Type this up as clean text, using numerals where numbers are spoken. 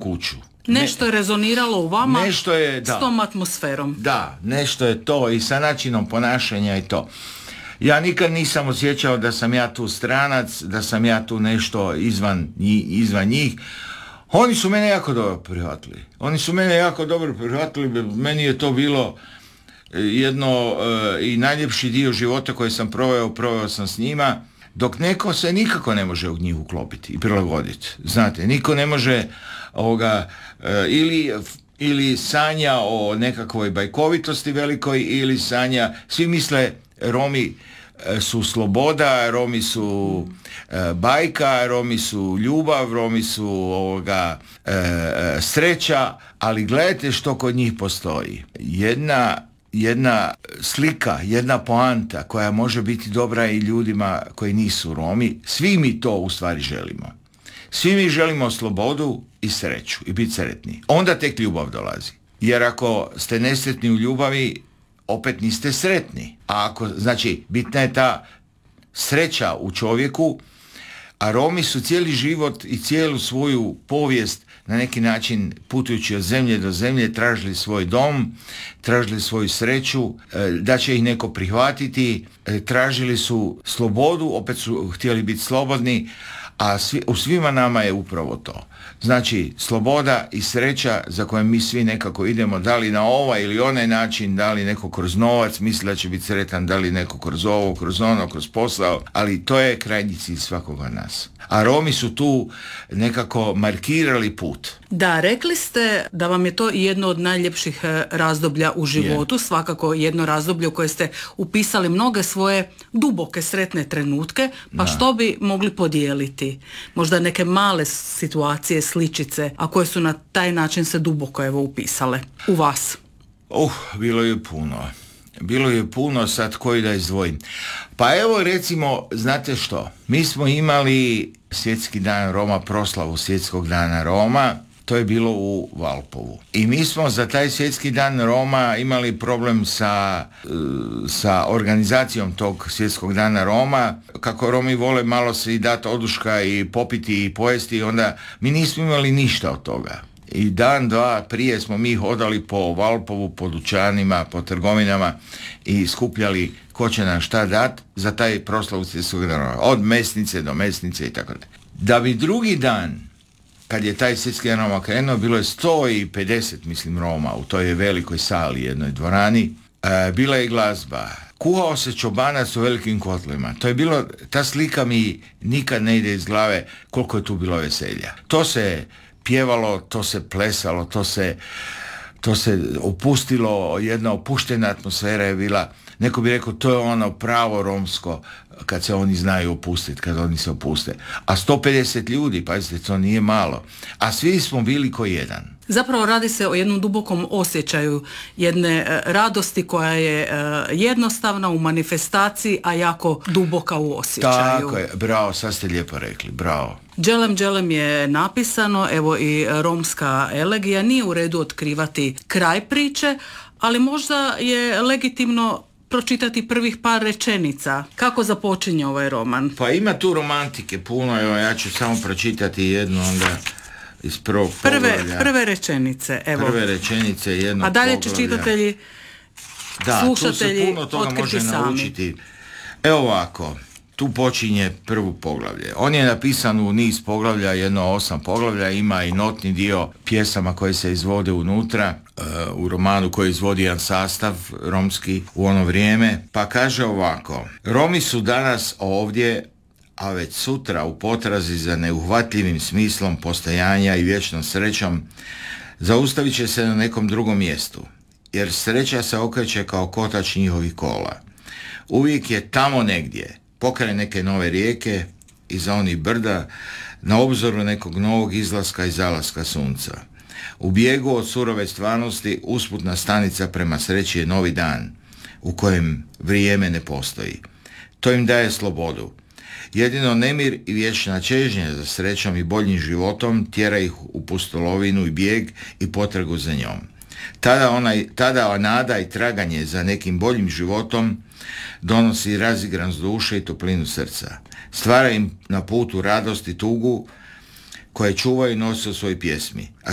kuću. Nešto je rezoniralo u vama nešto je, s tom atmosferom. Da, nešto je to i sa načinom ponašanja i to. Ja nikad nisam osjećao da sam ja tu stranac, da sam ja tu nešto izvan njih. Oni su mene jako dobro prihvatili. Meni je to bilo jedno i najljepši dio života koji sam proveo sam s njima, dok neko se nikako ne može u njih uklopiti i prilagoditi. Znate, niko ne može ili sanja o nekakvoj bajkovitosti velikoj, ili sanja, svi misle Romi su sloboda, Romi su bajka, Romi su ljubav, Romi su sreća, ali gledajte što kod njih postoji. Jedna slika, jedna poanta koja može biti dobra i ljudima koji nisu Romi, svi mi to u stvari želimo. Svi mi želimo slobodu i sreću i biti sretni. Onda tek ljubav dolazi. Jer ako ste nesretni u ljubavi, opet niste sretni. Znači, bitna je ta sreća u čovjeku, a Romi su cijeli život i cijelu svoju povijest na neki način putujući od zemlje do zemlje tražili svoj dom, tražili svoju sreću, da će ih neko prihvatiti, tražili su slobodu, opet su htjeli biti slobodni, a u svima nama je upravo to. Znači, sloboda i sreća za koje mi svi nekako idemo, da li na ovaj ili onaj način, da li neko kroz novac misli da će biti sretan, da li neko kroz ovo, kroz ono, kroz posao, ali to je krajnji cilj svakoga nas. A Romi su tu nekako markirali put. Da, rekli ste da vam je to jedno od najljepših razdoblja u životu, svakako jedno razdoblje u koje ste upisali mnoge svoje duboke sretne trenutke, pa što bi mogli podijeliti? Možda neke male situacije, sličice, a koje su na taj način se duboko upisale u vas? Bilo je puno, sad koji da izdvojim. Pa evo recimo, znate što, mi smo imali Svjetski dan Roma, proslavu Svjetskog dana Roma, to je bilo u Valpovu. I mi smo za taj Svjetski dan Roma imali problem sa organizacijom tog Svjetskog dana Roma. Kako Romi vole malo se i dati oduška i popiti i pojesti, onda mi nismo imali ništa od toga. I dan, dva prije smo mi hodali po Valpovu, po dućanima, po trgovinama i skupljali ko će nam šta dat za taj proslavu Svjetskog dana Roma. Od mesnice do mesnice i tako da. Da bi drugi dan, kad je taj Svjetski dan Roma krenuo, bilo je 150 Roma u toj velikoj sali, jednoj dvorani. Bila je glazba. Kuhao se čobanac u velikim kotlima. To je bilo, ta slika mi nikad ne ide iz glave koliko je tu bilo veselja. To se pjevalo, to se plesalo, to se opustilo, jedna opuštena atmosfera je bila. Neko bi rekao, to je ono pravo romsko, kad se oni znaju opustiti, kad oni se opuste. A 150 ljudi, pazite, to nije malo. A svi smo bili ko jedan. Zapravo radi se o jednom dubokom osjećaju jedne radosti koja je jednostavna u manifestaciji, a jako duboka u osjećaju. Tako je, bravo, sad ste lijepo rekli, bravo. Dželem je napisano, evo i romska elegija, nije u redu otkrivati kraj priče, ali možda je legitimno pročitati prvih par rečenica. Kako započinje ovaj roman? Pa ima tu romantike puno, evo ja ću samo pročitati jednu onda iz prvog poglavlja. Prve rečenice, evo. Prve rečenice jednog poglavlja. A dalje će čitatelji, slušatelji tu se puno toga može naučiti. Evo ovako, tu počinje prvo poglavlje. On je napisan u niz poglavlja, 8 poglavlja, ima i notni dio pjesama koje se izvode unutra, u romanu koji izvodi jedan sastav romski u ono vrijeme. Pa kaže ovako: Romi su danas ovdje, a već sutra u potrazi za neuhvatljivim smislom postojanja i vječnom srećom zaustavit će se na nekom drugom mjestu, jer sreća se okreće kao kotač njihovih kola. Uvijek je tamo negdje, pokraj neke nove rijeke, iza onih brda, na obzoru nekog novog izlaska i zalaska sunca. U bijegu od surove stvarnosti usputna stanica prema sreći je novi dan, u kojem vrijeme ne postoji. To im daje slobodu. Jedino nemir i vječna čežnja za srećom i boljim životom tjera ih u pustolovinu i bijeg i potragu za njom. Tada nada i traganje za nekim boljim životom donosi razigranost duše i toplinu srca. Stvara im na putu radost i tugu koje čuvaju i nose u svojoj pjesmi. A